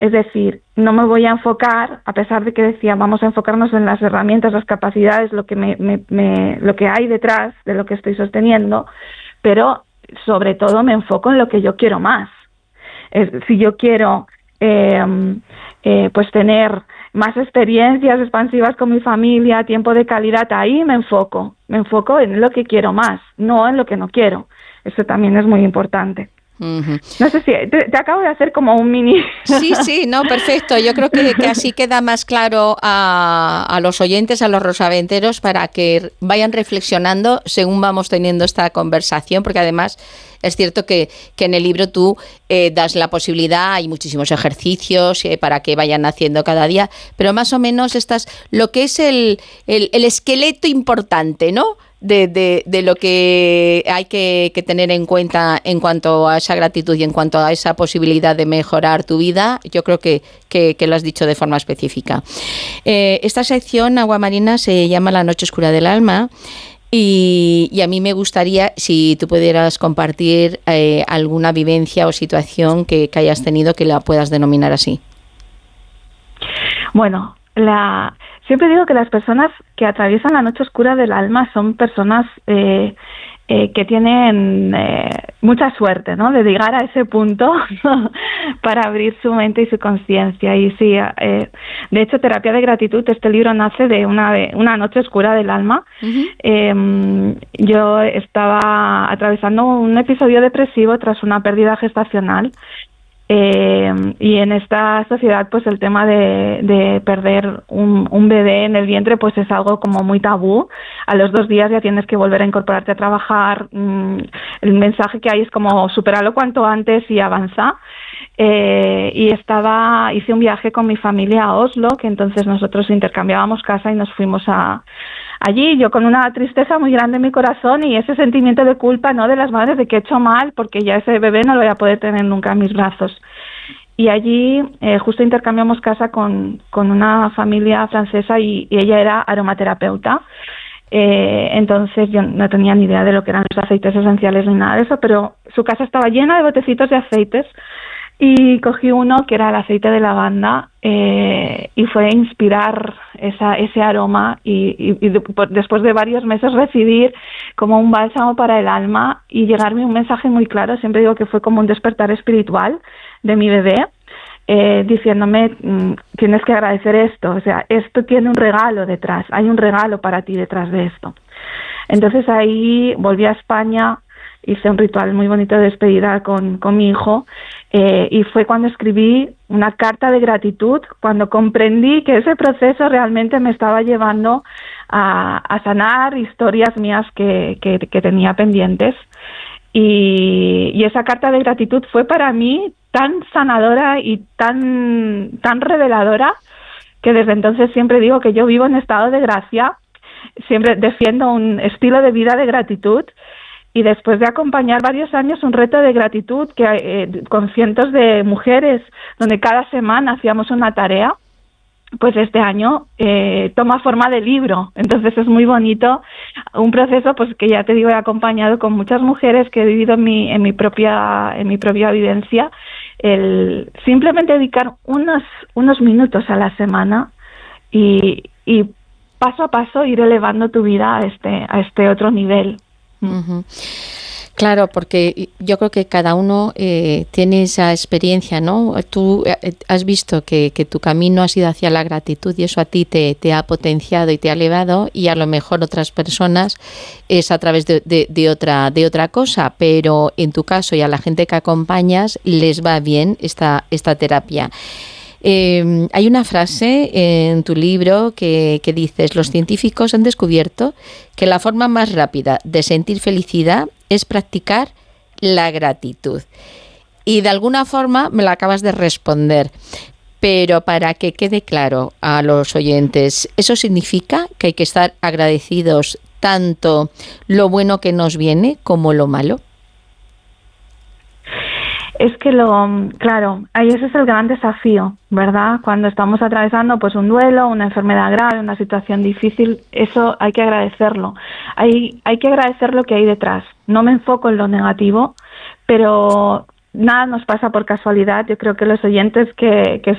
Es decir, no me voy a enfocar, a pesar de que decía, vamos a enfocarnos en las herramientas, las capacidades, lo que hay detrás de lo que estoy sosteniendo, pero sobre todo me enfoco en lo que yo quiero más. Si yo quiero pues tener más experiencias expansivas con mi familia, tiempo de calidad, ahí me enfoco en lo que quiero más, no en lo que no quiero. Eso también es muy importante. Uh-huh. No sé si te acabo de hacer como un mini... Sí, no, perfecto. Yo creo que así queda más claro a los oyentes, a los rosaventeros, para que vayan reflexionando según vamos teniendo esta conversación, porque además es cierto que en el libro tú das la posibilidad, hay muchísimos ejercicios para que vayan haciendo cada día, pero más o menos lo que es el esqueleto importante, ¿no? De lo que hay que tener en cuenta en cuanto a esa gratitud y en cuanto a esa posibilidad de mejorar tu vida. Yo creo que lo has dicho de forma específica. Esta sección, Agua Marina, se llama La Noche Oscura del Alma. Y a mí me gustaría, si tú pudieras compartir alguna vivencia o situación que hayas tenido, que la puedas denominar así. Bueno, siempre digo que las personas que atraviesan la noche oscura del alma son personas que tienen mucha suerte, ¿no?, de llegar a ese punto para abrir su mente y su conciencia. Y sí, de hecho, Terapia de Gratitud, este libro nace de una noche oscura del alma. Uh-huh. Yo estaba atravesando un episodio depresivo tras una pérdida gestacional. Y en esta sociedad, pues el tema de perder un bebé en el vientre, pues es algo como muy tabú. A los 2 días ya tienes que volver a incorporarte a trabajar. El mensaje que hay es como superarlo cuanto antes y avanza. Y hice un viaje con mi familia a Oslo, que entonces nosotros intercambiábamos casa y nos fuimos allí, yo con una tristeza muy grande en mi corazón y ese sentimiento de culpa, ¿no?, de las madres, de que he hecho mal porque ya ese bebé no lo voy a poder tener nunca en mis brazos. Y allí justo intercambiamos casa con una familia francesa y ella era aromaterapeuta. Entonces yo no tenía ni idea de lo que eran los aceites esenciales ni nada de eso, pero su casa estaba llena de botecitos de aceites. Y cogí uno que era el aceite de lavanda y fue inspirar ese aroma y después de varios meses recibir como un bálsamo para el alma y llegarme un mensaje muy claro. Siempre digo que fue como un despertar espiritual de mi bebé, diciéndome, tienes que agradecer esto, o sea, esto tiene un regalo detrás, hay un regalo para ti detrás de esto. Entonces ahí volví a España, hice un ritual muy bonito de despedida con mi hijo y fue cuando escribí una carta de gratitud, cuando comprendí que ese proceso realmente me estaba llevando a sanar historias mías que tenía pendientes y esa carta de gratitud fue para mí tan sanadora y tan reveladora que desde entonces siempre digo que yo vivo en estado de gracia, siempre defiendo un estilo de vida de gratitud. Y después de acompañar varios años un reto de gratitud con cientos de mujeres, donde cada semana hacíamos una tarea, pues este año toma forma de libro. Entonces es muy bonito, un proceso pues que ya te digo he acompañado con muchas mujeres que he vivido en mi propia vivencia, el simplemente dedicar unos minutos a la semana y paso a paso ir elevando tu vida a este otro nivel. Uh-huh. Claro, porque yo creo que cada uno tiene esa experiencia, ¿no? Tú has visto que tu camino ha sido hacia la gratitud y eso a ti te ha potenciado y te ha elevado, y a lo mejor otras personas es a través de otra cosa, pero en tu caso y a la gente que acompañas les va bien esta terapia. Hay una frase en tu libro que dices: los científicos han descubierto que la forma más rápida de sentir felicidad es practicar la gratitud. Y de alguna forma me la acabas de responder, pero para que quede claro a los oyentes, ¿eso significa que hay que estar agradecidos tanto lo bueno que nos viene como lo malo? Es que claro, ahí ese es el gran desafío, ¿verdad? Cuando estamos atravesando pues un duelo, una enfermedad grave, una situación difícil, eso hay que agradecerlo. Hay que agradecer lo que hay detrás. No me enfoco en lo negativo, pero nada nos pasa por casualidad. Yo creo que los oyentes que